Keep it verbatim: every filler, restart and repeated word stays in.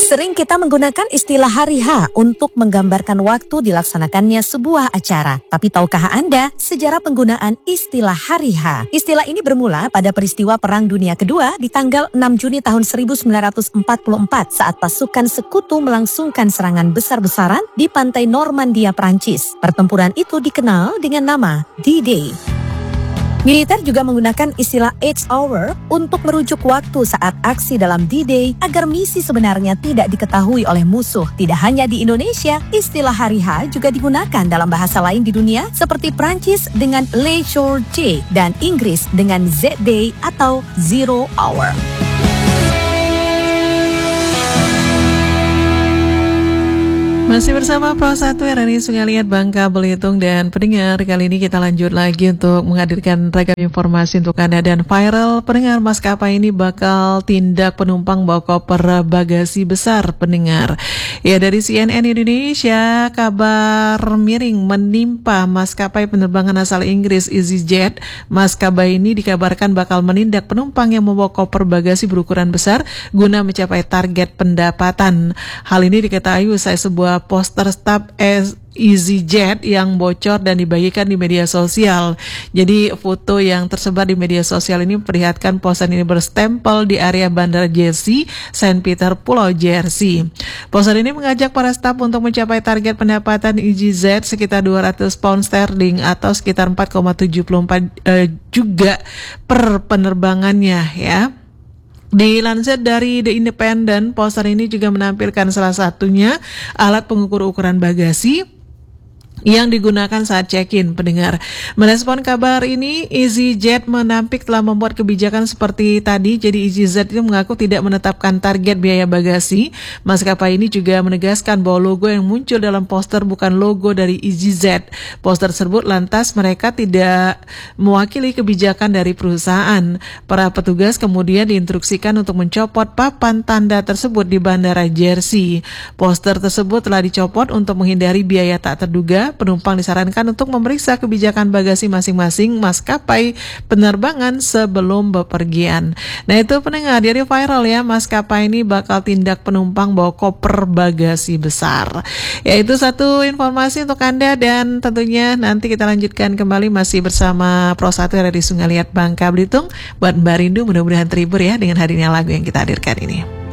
Sering kita menggunakan istilah hari H untuk menggambarkan waktu dilaksanakannya sebuah acara. Tapi tahukah Anda sejarah penggunaan istilah hari H? Istilah ini bermula pada peristiwa Perang Dunia Kedua di tanggal enam Juni tahun seribu sembilan ratus empat puluh empat saat pasukan sekutu melangsungkan serangan besar-besaran di pantai Normandia, Prancis. Pertempuran itu dikenal dengan nama D-Day. Militer juga menggunakan istilah H hour untuk merujuk waktu saat aksi dalam D-Day agar misi sebenarnya tidak diketahui oleh musuh. Tidak hanya di Indonesia, istilah hari H juga digunakan dalam bahasa lain di dunia seperti Prancis dengan Le Jour J dan Inggris dengan Z-Day atau Zero Hour. Masih bersama Pro satu R R I Sungai Liat Bangka Belitung dan pendengar, kali ini kita lanjut lagi untuk menghadirkan ragam informasi untuk Anda dan viral. Pendengar, maskapai ini bakal tindak penumpang bawa koper bagasi besar, pendengar. Ya, dari C N N Indonesia, kabar miring menimpa maskapai penerbangan asal Inggris EasyJet. Maskapai ini dikabarkan bakal menindak penumpang yang membawa koper bagasi berukuran besar guna mencapai target pendapatan. Hal ini diketahui usai sebuah poster staf EasyJet yang bocor dan dibagikan di media sosial. Jadi foto yang tersebar di media sosial ini memperlihatkan poster ini berstempel di area Bandara Jersey, Saint Peter, Pulau Jersey. Poster ini mengajak para staf untuk mencapai target pendapatan EasyJet sekitar dua ratus pound sterling atau sekitar empat koma tujuh empat eh, juga per penerbangannya, ya. Dilansir dari The Independent, poster ini juga menampilkan salah satunya alat pengukur ukuran bagasi yang digunakan saat check-in, pendengar. Merespon kabar ini, EasyJet menampik telah membuat kebijakan seperti tadi. Jadi EasyJet itu mengaku tidak menetapkan target biaya bagasi. Maskapai ini juga menegaskan bahwa logo yang muncul dalam poster bukan logo dari EasyJet. Poster tersebut lantas mereka tidak mewakili kebijakan dari perusahaan. Para petugas kemudian diinstruksikan untuk mencopot papan tanda tersebut di Bandara Jersey. Poster tersebut telah dicopot untuk menghindari biaya tak terduga. Penumpang disarankan untuk memeriksa kebijakan bagasi masing-masing maskapai penerbangan sebelum bepergian. Nah, itu pendengar, jadi viral ya, maskapai ini bakal tindak penumpang bawa koper bagasi besar. Ya, itu satu informasi untuk Anda dan tentunya nanti kita lanjutkan kembali masih bersama Pro satu dari Sungai Liat Bangka Belitung. Buat Mbak Rindu, mudah-mudahan terhibur ya dengan hadirnya lagu yang kita hadirkan ini.